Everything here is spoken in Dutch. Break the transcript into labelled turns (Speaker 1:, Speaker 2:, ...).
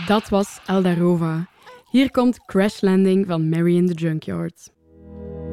Speaker 1: Dat was Aldarova. Hier komt Crash Landing van Mary in the Junkyard.